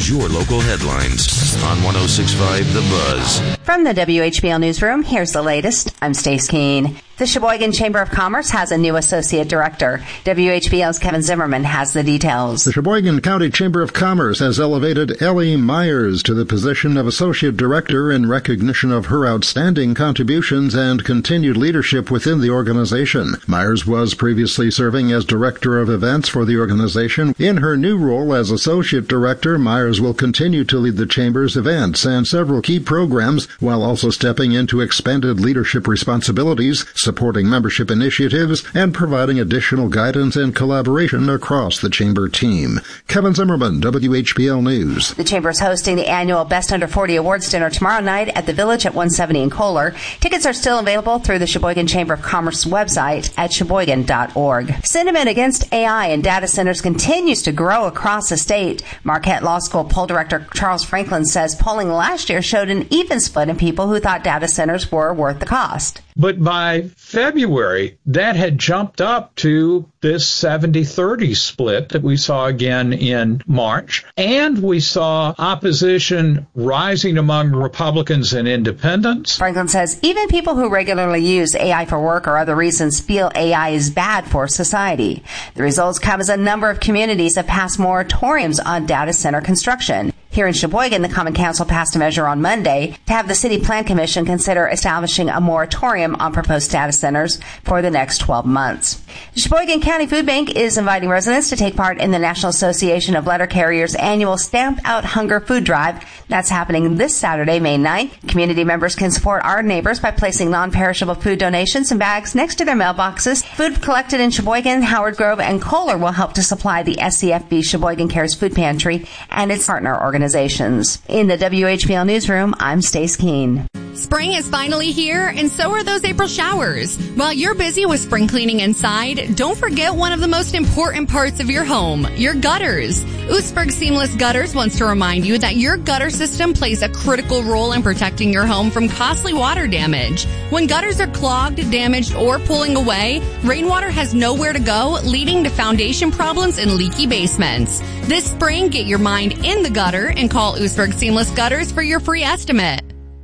Here's your local headlines on 106.5 The Buzz. From the WHBL Newsroom, here's the latest. I'm Stace Keene. The Sheboygan Chamber of Commerce has a new associate director. WHBL's Kevin Zimmerman has the details. The Sheboygan County Chamber of Commerce has elevated Ellie Myers to the position of associate director in recognition of her outstanding contributions and continued leadership within the organization. Myers was previously serving as director of events for the organization. In her new role as associate director, Myers will continue to lead the chamber's events and several key programs while also stepping into expanded leadership responsibilities, supporting membership initiatives, and providing additional guidance and collaboration across the chamber team. Kevin Zimmerman, WHBL News. The chamber is hosting the annual Best Under 40 Awards dinner tomorrow night at the Village at 170 in Kohler. Tickets are still available through the Sheboygan Chamber of Commerce website at sheboygan.org. Sentiment against AI and data centers continues to grow across the state. Marquette Law School poll director Charles Franklin says polling last year showed an even split in people who thought data centers were worth the cost. But by February, that had jumped up to this 70-30 split that we saw again in March. And we saw opposition rising among Republicans and independents. Franklin says even people who regularly use AI for work or other reasons feel AI is bad for society. The results come as a number of communities have passed moratoriums on data center construction. Here in Sheboygan, the Common Council passed a measure on Monday to have the City Plan Commission consider establishing a moratorium on proposed data centers for the next 12 months. The Sheboygan County Food Bank is inviting residents to take part in the National Association of Letter Carriers' annual Stamp Out Hunger Food Drive. That's happening this Saturday, May 9th. Community members can support our neighbors by placing non-perishable food donations in bags next to their mailboxes. Food collected in Sheboygan, Howard Grove, and Kohler will help to supply the SCFB Sheboygan Cares Food Pantry and its partner organizations. In the WHBL Newsroom, I'm Stace Keene. Spring is finally here, and so are those April showers. While you're busy with spring cleaning inside, don't forget one of the most important parts of your home, your gutters. Oostburg Seamless Gutters wants to remind you that your gutter system plays a critical role in protecting your home from costly water damage. When gutters are clogged, damaged, or pulling away, rainwater has nowhere to go, leading to foundation problems and leaky basements. This spring, get your mind in the gutter and call Oostburg Seamless Gutters for your free estimate.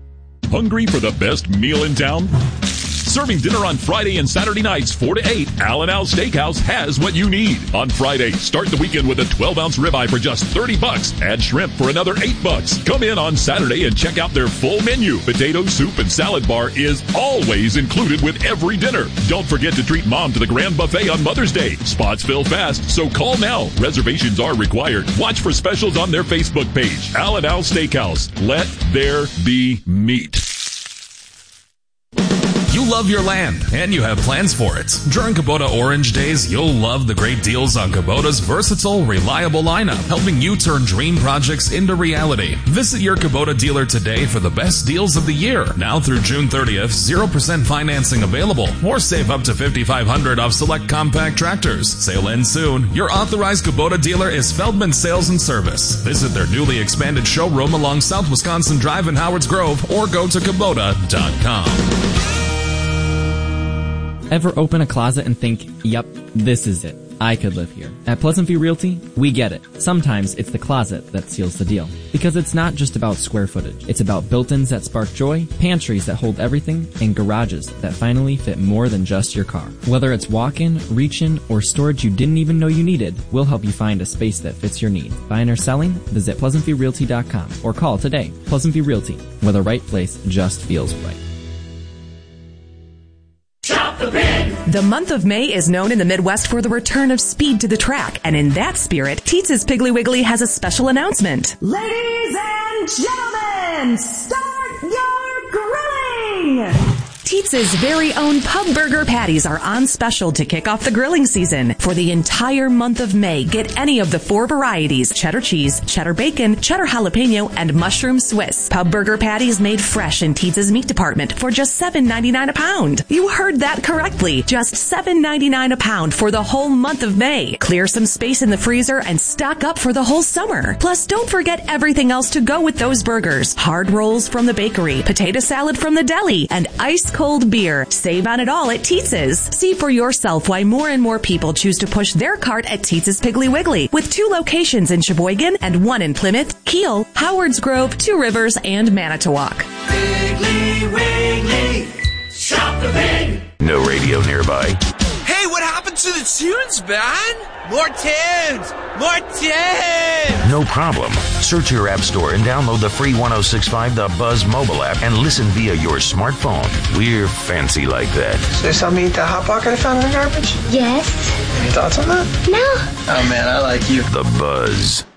Hungry for the best meal in town? Serving dinner on Friday and Saturday nights 4 to 8, Al and Al Steakhouse has what you need. On Friday, start the weekend with a 12-ounce ribeye for just $30. Add shrimp for another $8. Come in on Saturday and check out their full menu. Potato, soup, and salad bar is always included with every dinner. Don't forget to treat Mom to the Grand Buffet on Mother's Day. Spots fill fast, so call now. Reservations are required. Watch for specials on their Facebook page. Al and Al Steakhouse. Let there be meat. You love your land, and you have plans for it. During Kubota Orange Days, you'll love the great deals on Kubota's versatile, reliable lineup, helping you turn dream projects into reality. Visit your Kubota dealer today for the best deals of the year. Now through June 30th, 0% financing available, or save up to $5,500 off select compact tractors. Sale ends soon. Your authorized Kubota dealer is Feldman Sales and Service. Visit their newly expanded showroom along South Wisconsin Drive in Howards Grove, or go to Kubota.com. Ever open a closet and think, yep, this is it. I could live here. At Pleasant View Realty, we get it. Sometimes it's the closet that seals the deal. Because it's not just about square footage. It's about built-ins that spark joy, pantries that hold everything, and garages that finally fit more than just your car. Whether it's walk-in, reach-in, or storage you didn't even know you needed, we'll help you find a space that fits your need. Buying or selling? Visit PleasantViewRealty.com or call today. Pleasant View Realty, where the right place just feels right. The month of May is known in the Midwest for the return of speed to the track, and in that spirit, Teetz's Piggly Wiggly has a special announcement. Ladies and gentlemen, start your grilling! Teetz's very own pub burger patties are on special to kick off the grilling season. For the entire month of May, get any of the 4 varieties: cheddar cheese, cheddar bacon, cheddar jalapeno, and mushroom Swiss. Pub burger patties made fresh in Teetz's meat department for just $7.99 a pound. You heard that correctly. Just $7.99 a pound for the whole month of May. Clear some space in the freezer and stock up for the whole summer. Plus, don't forget everything else to go with those burgers. Hard rolls from the bakery, potato salad from the deli, and ice cold cold beer. Save on it all at Teets's. See for yourself why more and more people choose to push their cart at Teets's Piggly Wiggly, with 2 locations in Sheboygan and 1 in Plymouth, Kiel, Howards Grove, 2 Rivers, and Manitowoc. Piggly Wiggly, shop the pig. No radio nearby. Hey, what happened to the tunes, man? More tunes! More tunes! No problem. Search your app store and download the free 1065 The Buzz mobile app and listen via your smartphone. We're fancy like that. So you saw me eat that Hot Pocket I found in the garbage? Yes. Any thoughts on that? No. Oh man, I like you. The Buzz.